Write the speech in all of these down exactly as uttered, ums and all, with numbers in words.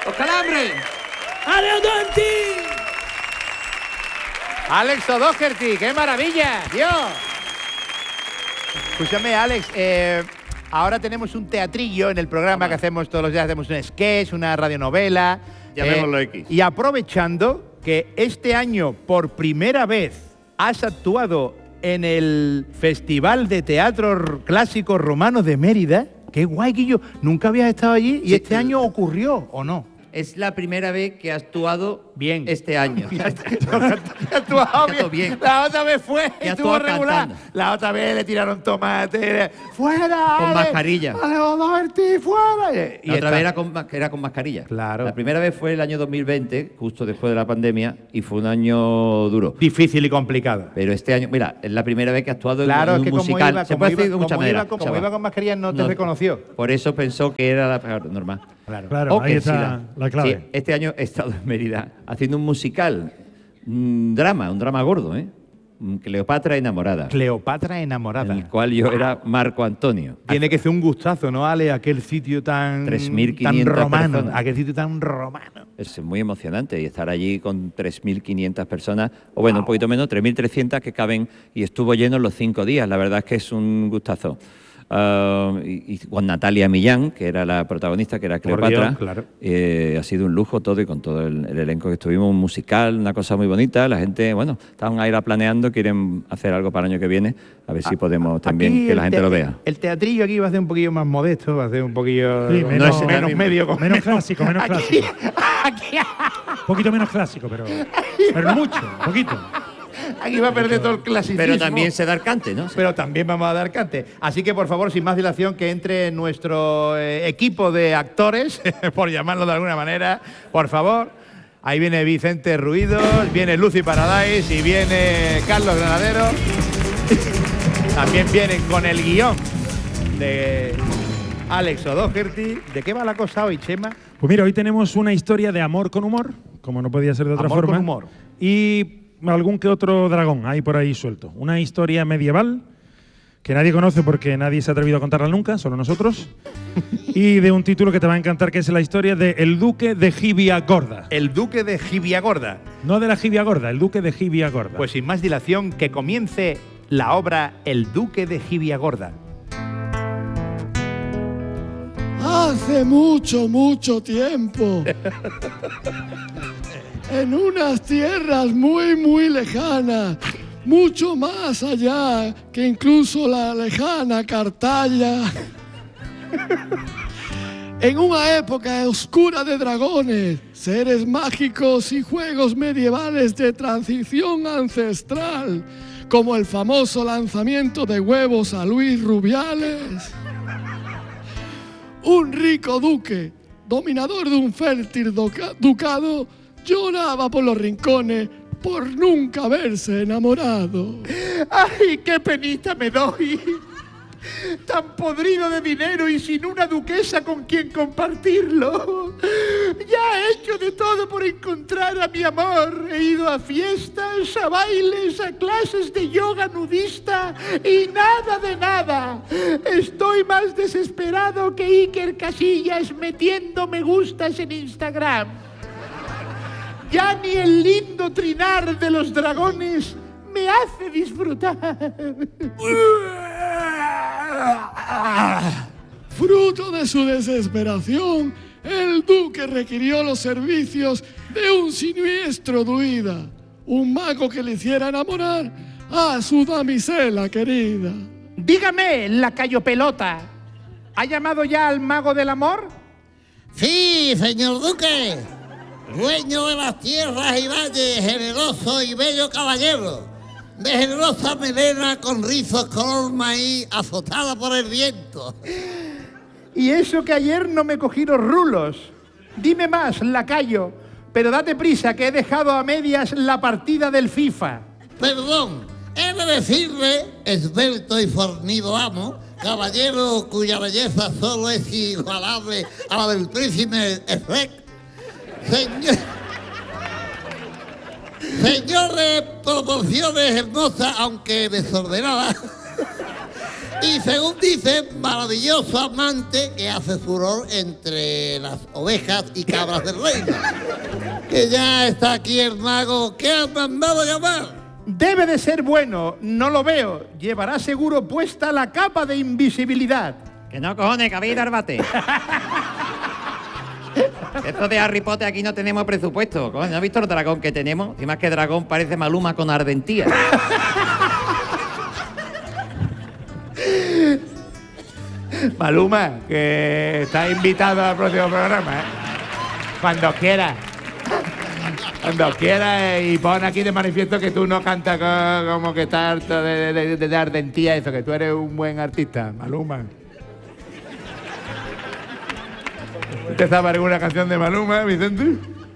¡Los calambres! ¡Adeodonti! Alex O'Doherty, ¡qué maravilla! ¡Dios! Escúchame, Alex, eh, ahora tenemos un teatrillo en el programa que hacemos todos los días. Hacemos un sketch, una radionovela. Llamémoslo eh, X. Y aprovechando que este año, por primera vez, has actuado en el Festival de Teatro Clásico Romano de Mérida. ¡Qué guay, Guillo! Nunca habías estado allí y Sí. este año ocurrió, ¿o no? Es la primera vez que ha actuado Bien. este año. Ya ha actuado bien. bien. La otra vez fue y Ya estuvo actuó regular. cantando. La otra vez le tiraron tomate. ¡Fuera! Con Ale! mascarilla. ¡Ale, O'Doherty, fuera! Y La otra esta- vez era con, ma- era con mascarilla. Claro. La primera vez fue el año dos mil veinte, justo después de la pandemia, y fue un año duro. Difícil y complicado. Pero este año, mira, es la primera vez que ha actuado en- Claro, en es un que como musical. iba, Se como puede iba, decir de muchas como maneras. iba, como chaval. iba con mascarilla no te No, reconoció. Por eso pensó que era la claro, normal. Claro. Claro, Ok, ahí está sí, la, la clave. Sí, este año he estado en Mérida haciendo un musical, un drama, un drama gordo, ¿eh? Un Cleopatra enamorada, Cleopatra en enamorada. el cual yo era Marco Antonio. Tiene que ser un gustazo, ¿no, Ale? Aquel sitio tan, tres mil tan quinientas romano. personas. Aquel sitio tan romano. Es muy emocionante y estar allí con tres mil quinientas personas, o bueno, un poquito menos, tres mil trescientas que caben, y estuvo lleno los cinco días. La verdad es que es un gustazo. Ah, y, y con Natalia Millán, que era la protagonista, que era Por Cleopatra. Dios, claro. Eh, ha sido un lujo todo, y con todo el, el elenco que estuvimos, un musical, una cosa muy bonita. La gente, bueno, estaban ahí planeando, quieren hacer algo para el año que viene, a ver si podemos también Aquí que la el gente te- lo vea. El teatrillo aquí va a ser un poquillo más modesto, va a ser un poquillo Sí, menos- menos, menos medio. con- menos clásico, menos Aquí- clásico. Aquí, Un poquito menos clásico, pero, pero no mucho, un poquito. aquí va a perder todo el clasicismo. Pero también se da el cante, ¿no? Pero también vamos a dar cante. Así que, por favor, sin más dilación, que entre nuestro eh, equipo de actores, por llamarlo de alguna manera, por favor. Ahí viene Vicente Ruidos, viene Lucy Paradise y viene Carlos Granadero. También vienen con el guión de Alex O'Doherty. ¿De qué va la cosa hoy, Chema? Pues mira, hoy tenemos una historia de amor con humor, como no podía ser de otra Amor forma. con humor. Y algún que otro dragón ahí por ahí suelto. Una historia medieval que nadie conoce porque nadie se ha atrevido a contarla nunca, solo nosotros. Y de un título que te va a encantar, que es la historia de El Duque de Jibia Gorda. El Duque de Gibiagorda. No de la Jibia Gorda, el Duque de Jibia Gorda. Pues sin más dilación, que comience la obra El Duque de Gibiagorda. Hace mucho, mucho tiempo, en unas tierras muy, muy lejanas, mucho más allá que incluso la lejana Cartaya, en una época oscura de dragones, seres mágicos y juegos medievales de transición ancestral, como el famoso lanzamiento de huevos a Luis Rubiales, un rico duque, dominador de un fértil doca- ducado, lloraba por los rincones por nunca haberse enamorado. ¡Ay, qué penita me doy! Tan podrido de dinero y sin una duquesa con quien compartirlo. Ya he hecho de todo por encontrar a mi amor. He ido a fiestas, a bailes, a clases de yoga nudista y nada de nada. Estoy más desesperado que Iker Casillas metiendo me gustas en Instagram. Ya ni el lindo trinar de los dragones me hace disfrutar. Fruto de su desesperación, el duque requirió los servicios de un siniestro druida, un mago que le hiciera enamorar a su damisela querida. Dígame, lacayo pelota, ¿ha llamado ya al mago del amor? Sí, señor duque, dueño de las tierras y valles, generoso y bello caballero, de generosa melena con rizos color maíz azotada por el viento. Y eso que ayer no me cogí los rulos. Dime más, lacayo, pero date prisa que he dejado a medias la partida del FIFA. Perdón, he de decirle, esbelto y fornido amo, caballero cuya belleza solo es igualable a la del príncipe Efek, señor... Señor de proporciones hermosas, aunque desordenada, Y según dicen, maravilloso amante que hace furor entre las ovejas y cabras del reino. Que ya está aquí el mago que has mandado llamar. Debe de ser bueno, no lo veo. Llevará seguro puesta la capa de invisibilidad. Que no, cojones, que habéis de arbate. Esto de Harry Potter aquí no tenemos presupuesto. Coño, ¿no has visto el dragón que tenemos? Y más que dragón parece Maluma con ardentía. Maluma, que está invitado al próximo programa, ¿eh? Cuando quiera. Cuando quiera, y pon aquí de manifiesto que tú no cantas co- como que estás harto de, de, de, de ardentía, eso, que tú eres un buen artista, Maluma. ¿Usted sabe alguna canción de Maluma, Vicente?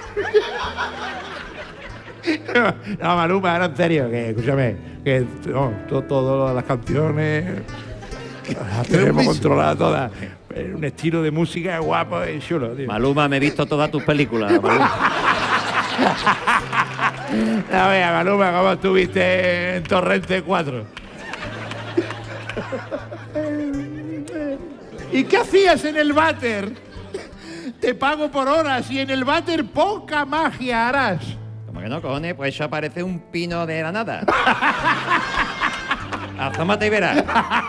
No, no, Maluma, ahora en serio, que escúchame, que no, to- todas las canciones las tenemos controladas todas. Un estilo de música guapo y chulo, tío. Maluma, me he visto todas tus películas. Maluma. A ver, Maluma, ¿cómo estuviste en Torrente cuatro? ¿Y qué hacías en el váter? Te pago por horas y en el váter poca magia harás. ¿Cómo que no, cojones? Pues eso parece un pino de la nada. Asómate y verás.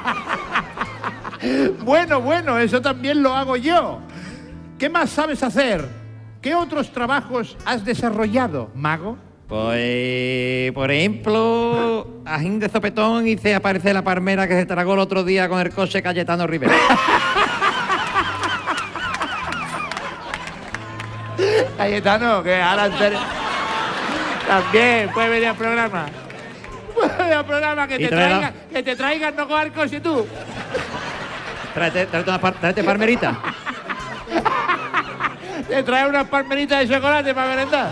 Bueno, bueno, eso también lo hago yo. ¿Qué más sabes hacer? ¿Qué otros trabajos has desarrollado, mago? Pues, por ejemplo, ajín de sopetón hice aparecer la palmera que se tragó el otro día con el coche Cayetano Rivera. Cayetano, que ahora en serio. También puede venir al programa. Puede venir al programa, que Y te tráela. traigan, que te traigan no coger coche tú. Tráete, tráete, una par- tráete palmerita. Te trae unas palmeritas de chocolate para merendar.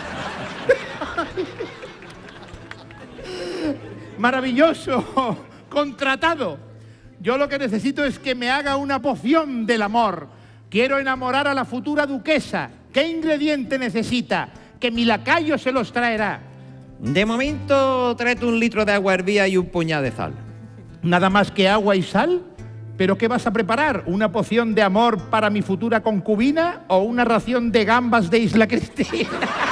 Maravilloso. Contratado. Yo lo que necesito es que me haga una poción del amor. Quiero enamorar a la futura duquesa. ¿Qué ingrediente necesita? Que mi lacayo se los traerá. De momento, tráete un litro de agua hervía y un puñado de sal. ¿Nada más que agua y sal? ¿Pero qué vas a preparar? ¿Una poción de amor para mi futura concubina o una ración de gambas de Isla Cristina?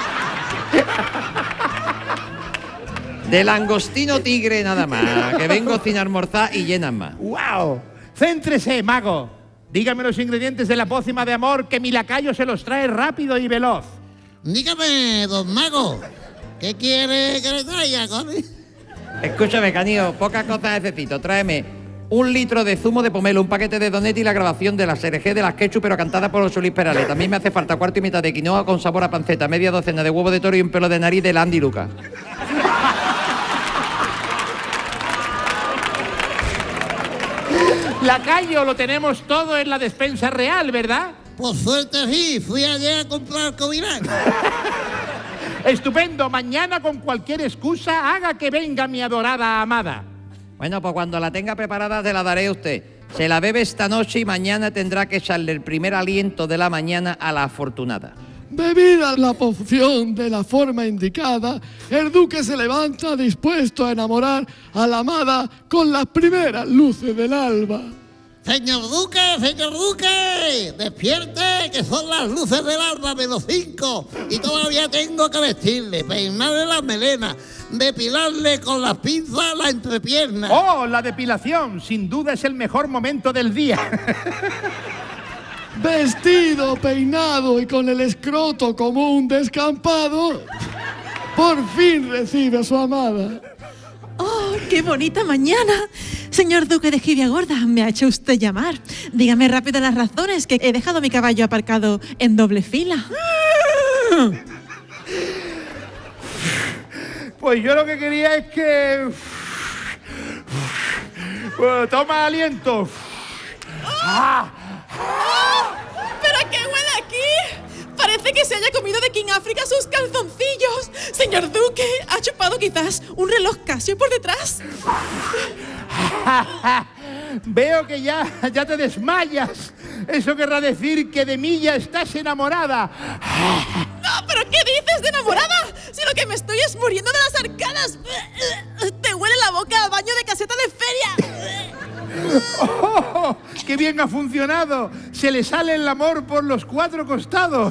De langostino tigre nada más, que vengo sin almorzar y llenan más. ¡Wow! Céntrese, mago. Dígame los ingredientes de la pócima de amor que mi lacayo se los trae rápido y veloz. Dígame, don mago, ¿qué quiere que le traiga, Connie? Escúchame, Canío, pocas cosas necesito. Tráeme un litro de zumo de pomelo, un paquete de donetti y la grabación de la S R G de las Quechu, pero cantada por Solís Perales. También me hace falta cuarto y mitad de quinoa con sabor a panceta, media docena de huevo de toro y un pelo de nariz de Landy Lucas. Lacayo, lo tenemos todo en la despensa real, ¿verdad? Por suerte sí, fui ayer a comprar Covirán. Estupendo. Mañana, con cualquier excusa, haga que venga mi adorada amada. Bueno, pues cuando la tenga preparada se la daré a usted. Se la bebe esta noche y mañana tendrá que echarle el primer aliento de la mañana a la afortunada. Bebida la poción de la forma indicada, el duque se levanta dispuesto a enamorar a la amada con las primeras luces del alba. Señor Duque, señor Duque, despierte, que son las luces del alba menos cinco y todavía tengo que vestirle, peinarle las melenas, depilarle con las pinzas la entrepierna. ¡Oh, la depilación! Sin duda es el mejor momento del día. Vestido, peinado y con el escroto como un descampado, por fin recibe a su amada. ¡Oh, qué bonita mañana! Señor Duque de Giviagorda, me ha hecho usted llamar. Dígame rápido las razones, que he dejado mi caballo aparcado en doble fila. Pues yo lo que quería es que... Bueno, toma aliento. ¡Ah! ¿Pero qué huele aquí? Parece que se haya comido de King África sus calzoncillos. Señor Duque, ¿ha chupado quizás un reloj Casio por detrás? Veo que ya, ya te desmayas. Eso querrá decir que de mí ya estás enamorada. No, ¿pero qué dices de enamorada? Si lo que me estoy es muriendo de las arcadas. Te huele la boca a baño de caseta de feria. ¡Oh! ¡Qué bien ha funcionado! Se le sale el amor por los cuatro costados.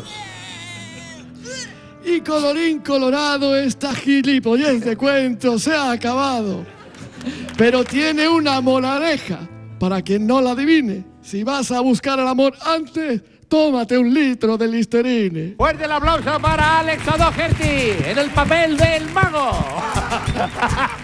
Y colorín colorado, esta gilipollez de cuento se ha acabado. Pero tiene una moraleja, para quien no la adivine. Si vas a buscar el amor antes, tómate un litro de Listerine. Fuerte el aplauso para Alex O'Doherty en el papel del mago.